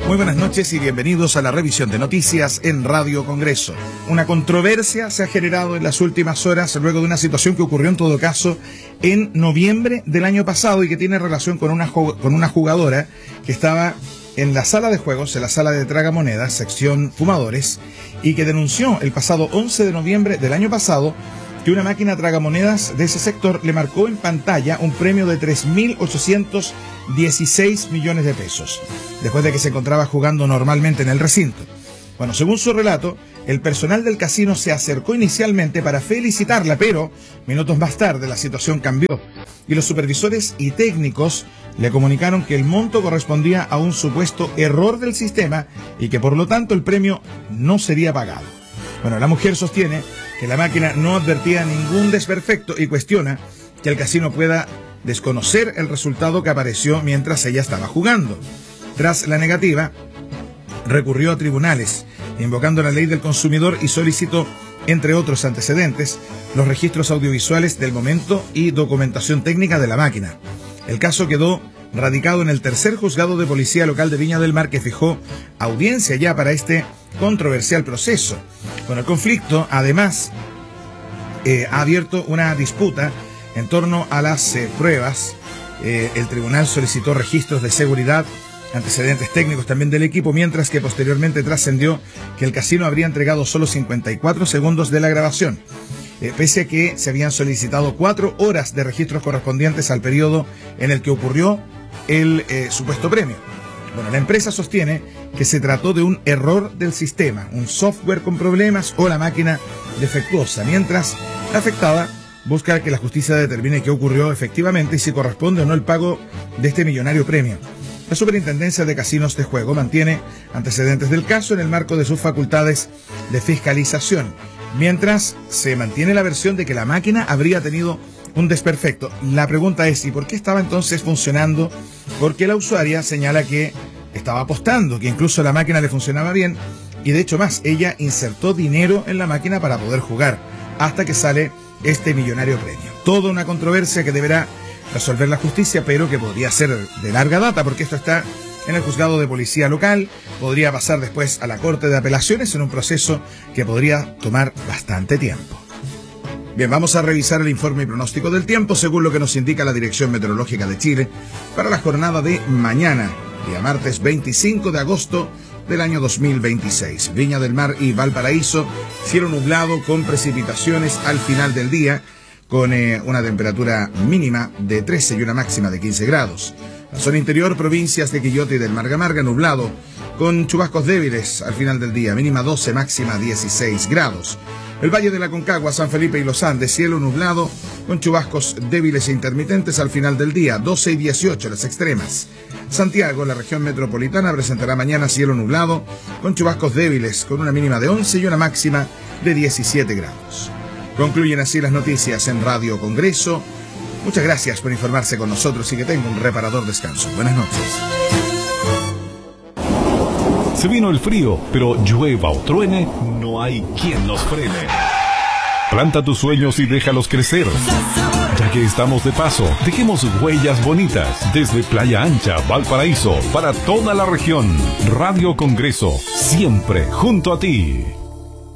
Muy buenas noches y bienvenidos a la revisión de noticias en Radio Congreso. Una controversia se ha generado en las últimas horas luego de una situación que ocurrió en todo caso en noviembre del año pasado y que tiene relación con una jugadora que estaba en la sala de juegos, en la sala de tragamonedas, sección fumadores, y que denunció el pasado 11 de noviembre del año pasado que una máquina tragamonedas de ese sector le marcó en pantalla un premio de 3.816 millones de pesos, después de que se encontraba jugando normalmente en el recinto. Bueno, según su relato, el personal del casino se acercó inicialmente para felicitarla, pero minutos más tarde la situación cambió y los supervisores y técnicos le comunicaron que el monto correspondía a un supuesto error del sistema y que por lo tanto el premio no sería pagado. Bueno, la mujer sostiene que la máquina no advertía ningún desperfecto y cuestiona que el casino pueda desconocer el resultado que apareció mientras ella estaba jugando. Tras la negativa, recurrió a tribunales, invocando la ley del consumidor y solicitó, entre otros antecedentes, los registros audiovisuales del momento y documentación técnica de la máquina. El caso quedó radicado en el tercer juzgado de policía local de Viña del Mar, que fijó audiencia ya para este controversial proceso. Bueno, el conflicto, además, ha abierto una disputa en torno a las pruebas. El tribunal solicitó registros de seguridad, antecedentes técnicos también del equipo, mientras que posteriormente trascendió que el casino habría entregado solo 54 segundos de la grabación, pese a que se habían solicitado 4 horas de registros correspondientes al periodo en el que ocurrió el supuesto premio. Bueno, la empresa sostiene que se trató de un error del sistema, un software con problemas o la máquina defectuosa, mientras la afectada busca que la justicia determine qué ocurrió efectivamente y si corresponde o no el pago de este millonario premio. La Superintendencia de Casinos de Juego mantiene antecedentes del caso en el marco de sus facultades de fiscalización, mientras se mantiene la versión de que la máquina habría tenido un desperfecto. La pregunta es, ¿y por qué estaba entonces funcionando? Porque la usuaria señala que estaba apostando, que incluso la máquina le funcionaba bien, y de hecho más, ella insertó dinero en la máquina para poder jugar, hasta que sale este millonario premio. Toda una controversia que deberá resolver la justicia, pero que podría ser de larga data, porque esto está en el juzgado de policía local, podría pasar después a la Corte de Apelaciones en un proceso que podría tomar bastante tiempo. Bien, vamos a revisar el informe y pronóstico del tiempo según lo que nos indica la Dirección Meteorológica de Chile para la jornada de mañana, día martes 25 de agosto del año 2026. Viña del Mar y Valparaíso, cielo nublado con precipitaciones al final del día, con una temperatura mínima de 13 y una máxima de 15 grados. La zona interior, provincias de Quillota y del Marga, nublado, con chubascos débiles al final del día, mínima 12, máxima 16 grados. El Valle de la Concagua, San Felipe y Los Andes, cielo nublado, con chubascos débiles e intermitentes al final del día, 12 y 18 las extremas. Santiago, la región metropolitana, presentará mañana cielo nublado, con chubascos débiles, con una mínima de 11 y una máxima de 17 grados. Concluyen así las noticias en Radio Congreso. Muchas gracias por informarse con nosotros y que tenga un reparador descanso. Buenas noches. Se vino el frío, pero llueva o truene, no hay quien nos frene. Planta tus sueños y déjalos crecer. Ya que estamos de paso, dejemos huellas bonitas desde Playa Ancha, Valparaíso, para toda la región. Radio Congreso, siempre junto a ti.